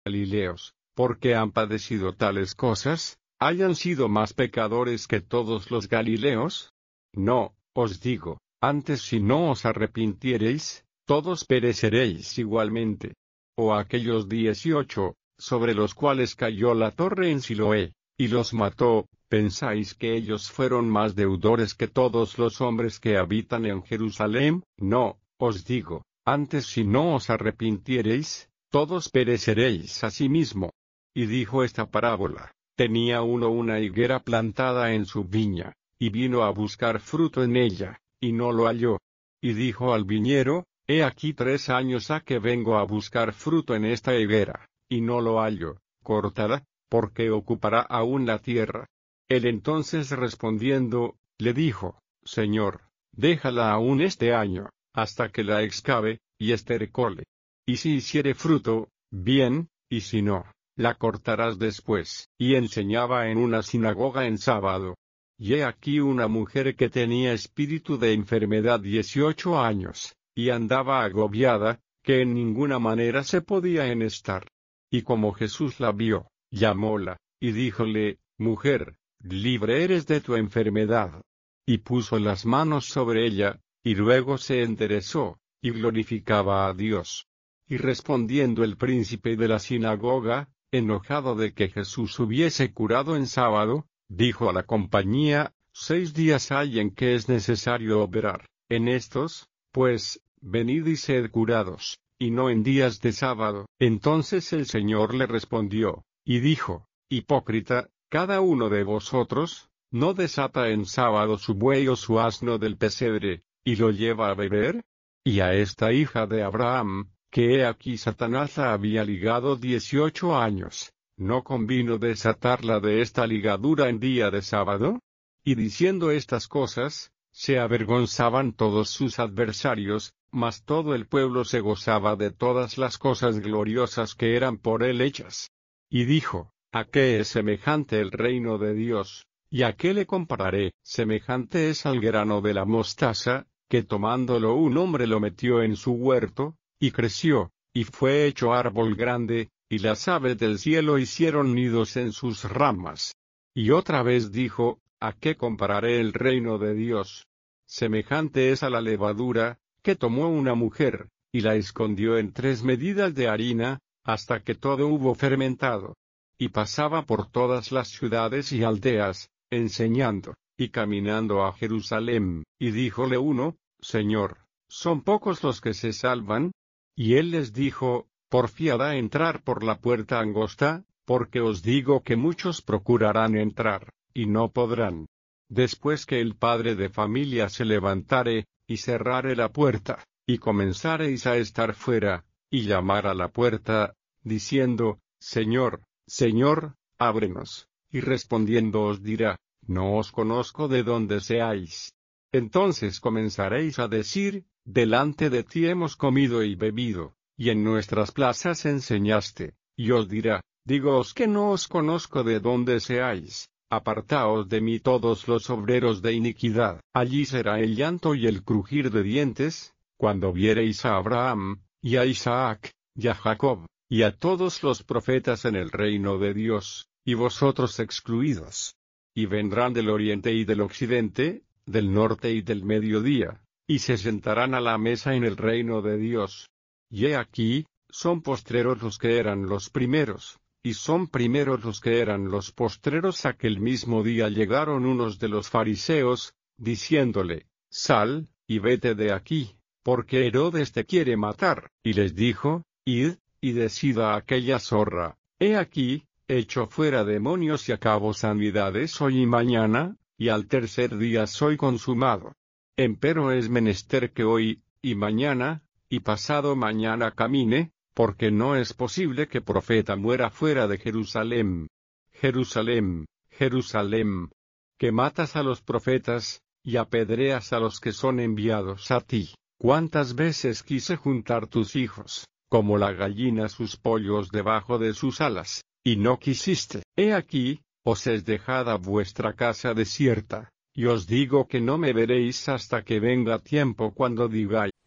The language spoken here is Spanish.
Galileos, porque han padecido tales cosas, hayan sido más pecadores que todos los Galileos? No, os digo, antes si no os arrepintiereis, todos pereceréis igualmente. O aquellos 18, sobre los cuales cayó la torre en Siloé, y los mató, ¿pensáis que ellos fueron más deudores que todos los hombres que habitan en Jerusalén? No, os digo, antes si no os arrepintiereis, todos pereceréis asimismo. Y dijo esta parábola: tenía uno una higuera plantada en su viña, y vino a buscar fruto en ella, y no lo halló. Y dijo al viñero: he aquí 3 años ha que vengo a buscar fruto en esta higuera, y no lo hallo, córtala, porque ocupará aún la tierra. Él entonces respondiendo, le dijo: Señor, déjala aún este año, hasta que la excave, y estercole. Y si hiciere fruto, bien, y si no, la cortarás después. Y enseñaba en una sinagoga en sábado. Y he aquí una mujer que tenía espíritu de enfermedad 18 años, y andaba agobiada, que en ninguna manera se podía enestar. Y como Jesús la vio, llamóla, y díjole: mujer, libre eres de tu enfermedad. Y puso las manos sobre ella, y luego se enderezó, y glorificaba a Dios. Y respondiendo el príncipe de la sinagoga, enojado de que Jesús hubiese curado en sábado, dijo a la compañía: 6 días hay en que es necesario obrar, en estos, pues, venid y sed curados, y no en días de sábado. Entonces el Señor le respondió, y dijo: hipócrita, cada uno de vosotros, no desata en sábado su buey o su asno del pesebre, y lo lleva a beber. Y a esta hija de Abraham, que he aquí Satanás la había ligado 18 años, ¿no convino desatarla de esta ligadura en día de sábado? Y diciendo estas cosas, se avergonzaban todos sus adversarios, mas todo el pueblo se gozaba de todas las cosas gloriosas que eran por él hechas. Y dijo: ¿a qué es semejante el reino de Dios? ¿Y a qué le compararé? Semejante es al grano de la mostaza, que tomándolo un hombre lo metió en su huerto, y creció, y fue hecho árbol grande, y las aves del cielo hicieron nidos en sus ramas. Y otra vez dijo: ¿a qué compararé el reino de Dios? Semejante es a la levadura, que tomó una mujer, y la escondió en 3 medidas de harina, hasta que todo hubo fermentado. Y pasaba por todas las ciudades y aldeas, enseñando, y caminando a Jerusalén, y díjole uno: Señor, ¿son pocos los que se salvan? Y él les dijo: porfiad a entrar por la puerta angosta, porque os digo que muchos procurarán entrar, y no podrán. Después que el padre de familia se levantare, y cerrare la puerta, y comenzareis a estar fuera, y llamar a la puerta, diciendo: Señor, Señor, ábrenos, y respondiendo os dirá: no os conozco de dónde seáis. Entonces comenzaréis a decir: delante de ti hemos comido y bebido, y en nuestras plazas enseñaste. Y os dirá: dígoos que no os conozco de dónde seáis, apartaos de mí todos los obreros de iniquidad. Allí será el llanto y el crujir de dientes, cuando viereis a Abraham, y a Isaac, y a Jacob, y a todos los profetas en el reino de Dios, y vosotros excluidos. Y vendrán del oriente y del occidente, del norte y del mediodía, y se sentarán a la mesa en el reino de Dios. Y he aquí, son postreros los que eran los primeros, y son primeros los que eran los postreros. Aquel mismo día llegaron unos de los fariseos, diciéndole: sal, y vete de aquí, porque Herodes te quiere matar. Y les dijo: id, y decid a aquella zorra: he aquí, echo fuera demonios y acabo sanidades hoy y mañana, y al tercer día soy consumado. Empero es menester que hoy, y mañana, y pasado mañana camine, porque no es posible que profeta muera fuera de Jerusalén. Jerusalén, Jerusalén, que matas a los profetas, y apedreas a los que son enviados a ti. ¿Cuántas veces quise juntar tus hijos, como la gallina sus pollos debajo de sus alas, y no quisiste? He aquí, os es dejada vuestra casa desierta, y os digo que no me veréis hasta que venga tiempo cuando digáis: